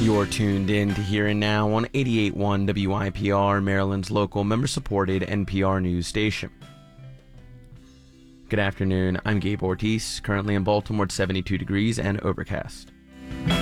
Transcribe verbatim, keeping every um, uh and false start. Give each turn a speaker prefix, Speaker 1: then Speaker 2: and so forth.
Speaker 1: You're tuned in to Here and Now on eighty-eight point one W I P R, Maryland's local member-supported N P R news station. Good afternoon, I'm Gabe Ortiz, currently in Baltimore at seventy-two degrees and overcast.